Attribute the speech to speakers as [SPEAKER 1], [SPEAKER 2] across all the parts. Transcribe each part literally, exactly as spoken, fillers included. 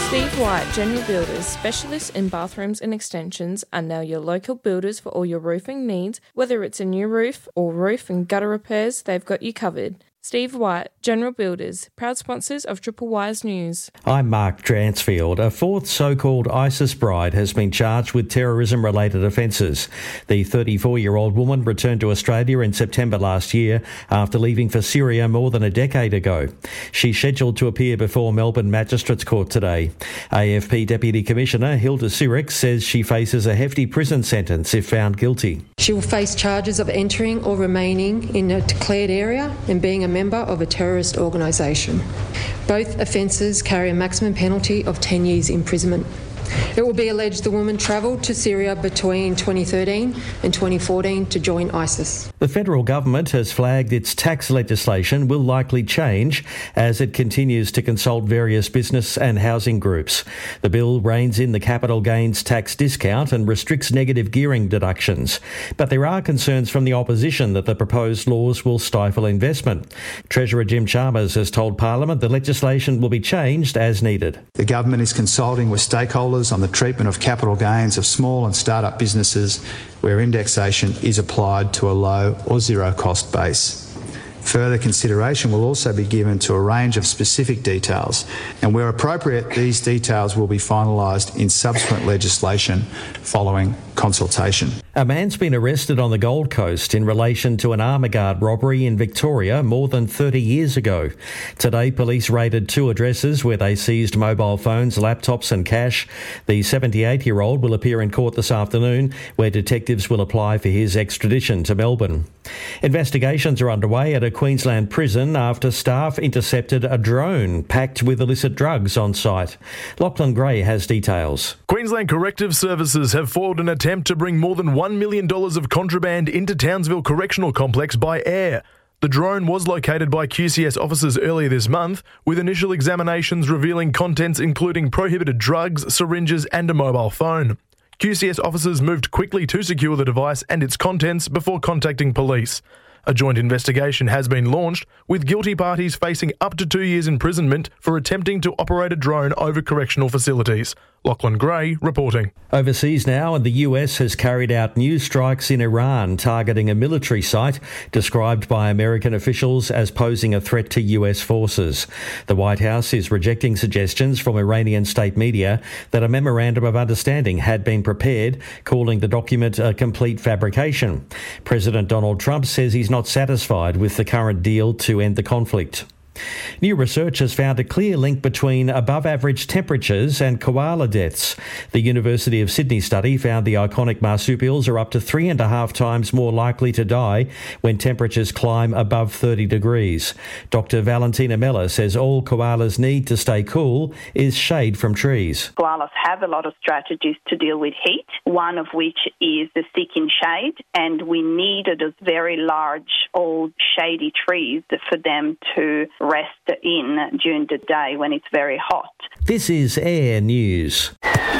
[SPEAKER 1] Steve White, General Builders, specialists in bathrooms and extensions, are now your local builders for all your roofing needs. Whether it's a new roof or roof and gutter repairs, they've got you covered. Steve White, General Builders, proud sponsors of Triple Wise News.
[SPEAKER 2] I'm Mark Dransfield. A fourth so-called ISIS bride has been charged with terrorism-related offences. The thirty-four-year-old woman returned to Australia in September last year after leaving for Syria more than a decade ago. She's scheduled to appear before Melbourne Magistrates Court today. A F P Deputy Commissioner Hilda Sirek says she faces a hefty prison sentence if found guilty.
[SPEAKER 3] She will face charges of entering or remaining in a declared area and being a member of a terrorist organisation. Both offences carry a maximum penalty of ten years imprisonment. It will be alleged the woman travelled to Syria between twenty thirteen and twenty fourteen to join ISIS.
[SPEAKER 2] The federal government has flagged its tax legislation will likely change as it continues to consult various business and housing groups. The bill reins in the capital gains tax discount and restricts negative gearing deductions. But there are concerns from the opposition that the proposed laws will stifle investment. Treasurer Jim Chalmers has told Parliament the legislation will be changed as needed.
[SPEAKER 4] The government is consulting with stakeholders on the treatment of capital gains of small and start-up businesses where indexation is applied to a low or zero cost base. Further consideration will also be given to a range of specific details, and where appropriate, these details will be finalised in subsequent legislation following consultation.
[SPEAKER 2] A man's been arrested on the Gold Coast in relation to an armour guard robbery in Victoria more than thirty years ago. Today, police raided two addresses where they seized mobile phones, laptops and cash. The seventy-eight-year-old will appear in court this afternoon, where detectives will apply for his extradition to Melbourne. Investigations are underway at a Queensland prison after staff intercepted a drone packed with illicit drugs on site. Lachlan Gray has details.
[SPEAKER 5] Queensland Corrective Services have foiled an attempt to bring more than one million dollars of contraband into Townsville Correctional Complex by air. The drone was located by Q C S officers earlier this month, with initial examinations revealing contents including prohibited drugs, syringes and a mobile phone. Q C S officers moved quickly to secure the device and its contents before contacting police. A joint investigation has been launched, with guilty parties facing up to two years imprisonment for attempting to operate a drone over correctional facilities. Lachlan Gray reporting.
[SPEAKER 2] Overseas now, and the U S has carried out new strikes in Iran targeting a military site described by American officials as posing a threat to U S forces. The White House is rejecting suggestions from Iranian state media that a memorandum of understanding had been prepared, calling the document a complete fabrication. President Donald Trump says he's not satisfied with the current deal to end the conflict. New research has found a clear link between above-average temperatures and koala deaths. The University of Sydney study found the iconic marsupials are up to three and a half times more likely to die when temperatures climb above thirty degrees. Doctor Valentina Mella says all koalas need to stay cool is shade from trees.
[SPEAKER 6] Koalas have a lot of strategies to deal with heat, one of which is the stick in shade, and we needed those very large, old, shady trees for them to rest in during the day when it's very hot.
[SPEAKER 2] This is Air News.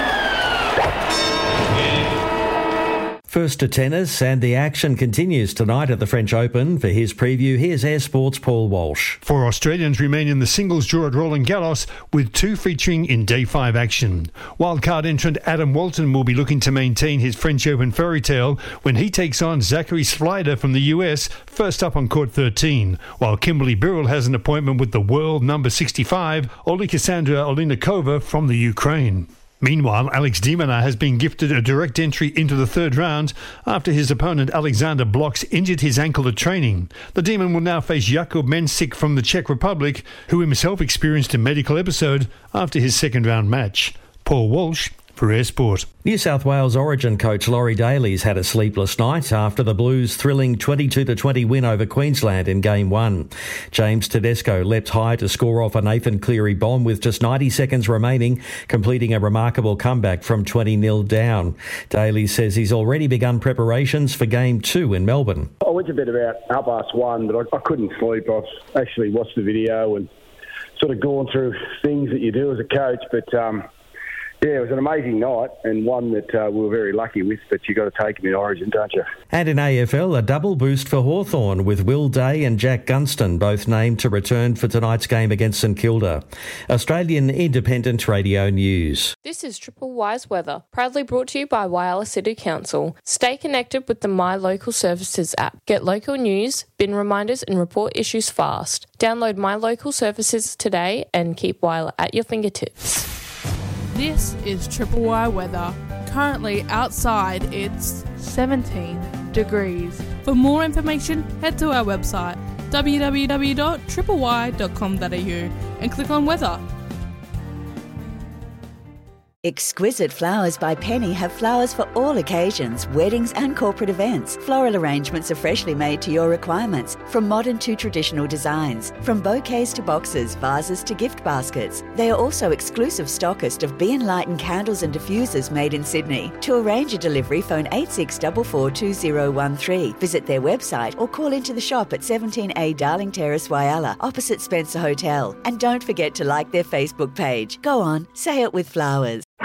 [SPEAKER 2] First to tennis, and the action continues tonight at the French Open. For his preview, here's Air Sports' Paul Walsh.
[SPEAKER 7] Four Australians remain in the singles draw at Roland Garros, with two featuring in day five action. Wildcard entrant Adam Walton will be looking to maintain his French Open fairy tale when he takes on Zachary Slider from the U S, first up on court thirteen, while Kimberly Birrell has an appointment with the world number sixty-five, Olikasandra Olinikova from the Ukraine. Meanwhile, Alex de Minaur has been gifted a direct entry into the third round after his opponent Alexander Blocks injured his ankle at training. The Demon will now face Jakub Mensik from the Czech Republic, who himself experienced a medical episode after his second round match. Paul Walsh for Air Sport.
[SPEAKER 2] New South Wales Origin coach Laurie Daly's had a sleepless night after the Blues' thrilling twenty-two to twenty win over Queensland in Game one. James Tedesco leapt high to score off a Nathan Cleary bomb with just ninety seconds remaining, completing a remarkable comeback from twenty nil down. Daly says he's already begun preparations for Game two in Melbourne.
[SPEAKER 8] I went to bed about half past one, but I, I couldn't sleep. I've actually watched the video and sort of gone through things that you do as a coach, but um, Yeah, it was an amazing night and one that uh, we were very lucky with, but you've got to take them in Origin, don't you?
[SPEAKER 2] And in A F L, a double boost for Hawthorn with Will Day and Jack Gunston both named to return for tonight's game against St Kilda. Australian Independent Radio News.
[SPEAKER 1] This is Triple Y's weather, proudly brought to you by Whyalla City Council. Stay connected with the My Local Services app. Get local news, bin reminders and report issues fast. Download My Local Services today and keep Whyalla at your fingertips.
[SPEAKER 9] This is Triple Y weather. Currently outside it's seventeen degrees. For more information, head to our website w w w dot triple y dot com dot a u and click on weather.
[SPEAKER 10] Exquisite Flowers by Penny have flowers for all occasions, weddings and corporate events. Floral arrangements are freshly made to your requirements, from modern to traditional designs. From bouquets to boxes, vases to gift baskets. They are also exclusive stockist of Be Enlightened candles and diffusers made in Sydney. To arrange a delivery, phone eight six four four two zero one three. Visit their website or call into the shop at seventeen A Darling Terrace, Whyalla, opposite Spencer Hotel. And don't forget to like their Facebook page. Go on, say it with flowers.